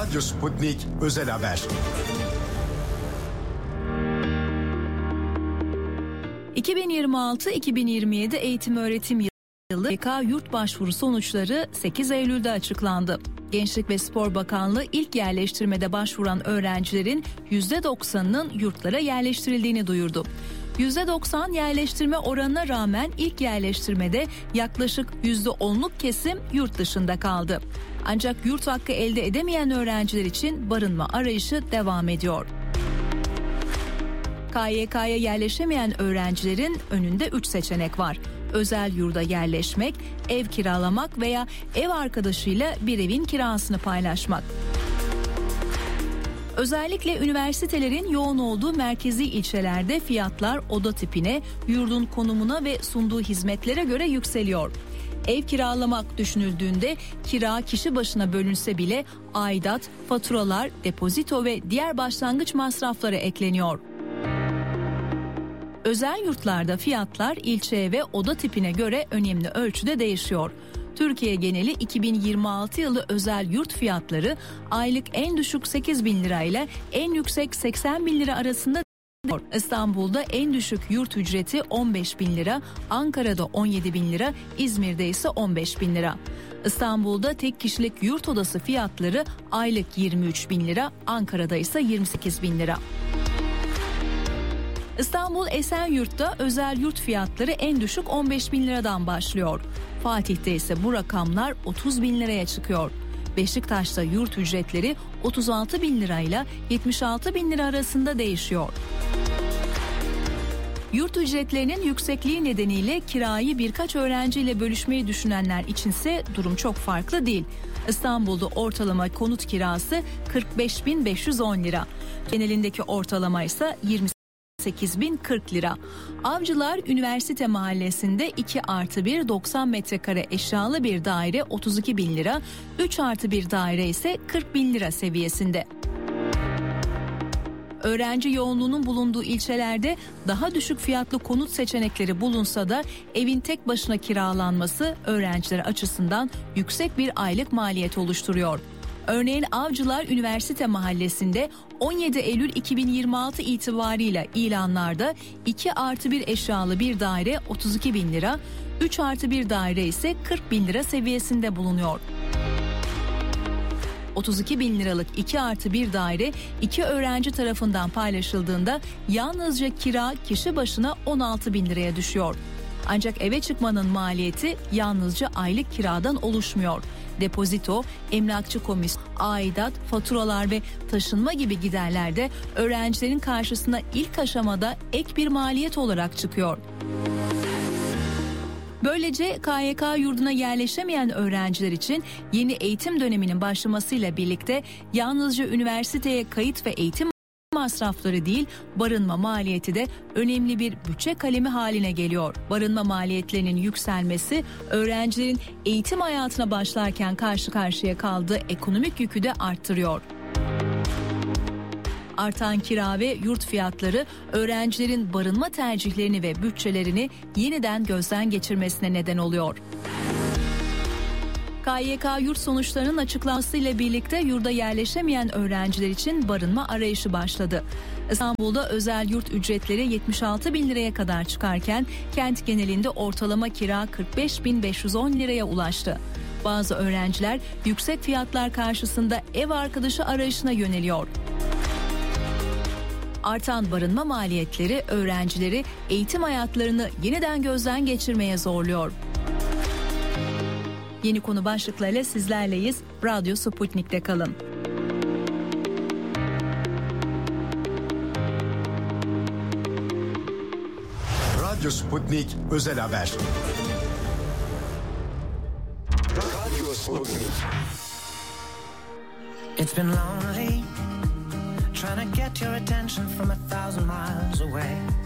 Radyo Sputnik Özel Haber. 2026-2027 eğitim öğretim yılı YK yurt başvuru sonuçları 8 Eylül'de açıklandı. Gençlik ve Spor Bakanlığı ilk yerleştirmede başvuran öğrencilerin %90'ının yurtlara yerleştirildiğini duyurdu. %90 yerleştirme oranına rağmen ilk yerleştirmede yaklaşık %10'luk kesim yurt dışında kaldı. Ancak yurt hakkı elde edemeyen öğrenciler için barınma arayışı devam ediyor. KYK'ya yerleşemeyen öğrencilerin önünde 3 seçenek var. Özel yurda yerleşmek, ev kiralamak veya ev arkadaşıyla bir evin kirasını paylaşmak. Özellikle üniversitelerin yoğun olduğu merkezi ilçelerde fiyatlar oda tipine, yurdun konumuna ve sunduğu hizmetlere göre yükseliyor. Ev kiralamak düşünüldüğünde kira kişi başına bölünse bile aidat, faturalar, depozito ve diğer başlangıç masrafları ekleniyor. Özel yurtlarda fiyatlar ilçeye ve oda tipine göre önemli ölçüde değişiyor. Türkiye geneli 2026 yılı özel yurt fiyatları aylık en düşük 8 bin lira ile en yüksek 80 bin lira arasında. İstanbul'da en düşük yurt ücreti 15 bin lira, Ankara'da 17 bin lira, İzmir'de ise 15 bin lira. İstanbul'da tek kişilik yurt odası fiyatları aylık 23 bin lira, Ankara'da ise 28 bin lira. İstanbul Esenyurt'ta özel yurt fiyatları en düşük 15 bin liradan başlıyor. Fatih'te ise bu rakamlar 30 bin liraya çıkıyor. Beşiktaş'ta yurt ücretleri 36 bin lirayla 76 bin lira arasında değişiyor. Yurt ücretlerinin yüksekliği nedeniyle kirayı birkaç öğrenciyle bölüşmeyi düşünenler içinse durum çok farklı değil. İstanbul'da ortalama konut kirası 45.510 lira. Genelindeki ortalama ise 28.040 lira. Avcılar Üniversite Mahallesi'nde 2+1 90 metrekare eşyalı bir daire 32 bin lira, 3+1 daire ise 40 bin lira seviyesinde. Öğrenci yoğunluğunun bulunduğu ilçelerde daha düşük fiyatlı konut seçenekleri bulunsa da evin tek başına kiralanması öğrenciler açısından yüksek bir aylık maliyet oluşturuyor. Örneğin Avcılar Üniversite Mahallesi'nde 17 Eylül 2026 itibarıyla ilanlarda 2+1 eşyalı bir daire 32 bin lira, 3+1 daire ise 40 bin lira seviyesinde bulunuyor. 32 bin liralık 2+1 daire 2 öğrenci tarafından paylaşıldığında yalnızca kira kişi başına 16 bin liraya düşüyor. Ancak eve çıkmanın maliyeti yalnızca aylık kiradan oluşmuyor. Depozito, emlakçı komisyon, aidat, faturalar ve taşınma gibi giderler de öğrencilerin karşısına ilk aşamada ek bir maliyet olarak çıkıyor. Böylece KYK yurduna yerleşemeyen öğrenciler için yeni eğitim döneminin başlamasıyla birlikte yalnızca üniversiteye kayıt ve eğitim masrafları değil, barınma maliyeti de önemli bir bütçe kalemi haline geliyor. Barınma maliyetlerinin yükselmesi öğrencilerin eğitim hayatına başlarken karşı karşıya kaldığı ekonomik yükü de arttırıyor. Artan kira ve yurt fiyatları öğrencilerin barınma tercihlerini ve bütçelerini yeniden gözden geçirmesine neden oluyor. KYK yurt sonuçlarının açıklanmasıyla birlikte yurda yerleşemeyen öğrenciler için barınma arayışı başladı. İstanbul'da özel yurt ücretleri 76 bin liraya kadar çıkarken kent genelinde ortalama kira 45.510 liraya ulaştı. Bazı öğrenciler yüksek fiyatlar karşısında ev arkadaşı arayışına yöneliyor. Artan barınma maliyetleri öğrencileri eğitim hayatlarını yeniden gözden geçirmeye zorluyor. Yeni konu başlıklarıyla sizlerleyiz. Radyo Sputnik'te kalın. Radyo Sputnik Özel Haber. Radyo Sputnik. It's been lonely trying to get your attention from 1,000 miles away.